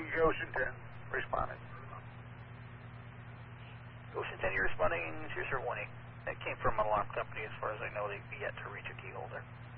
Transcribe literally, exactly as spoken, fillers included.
Ocean ten, responding. Ocean ten, you're responding zero zero one eight. That came from an alarm company. As far as I know, they've yet to reach a key holder.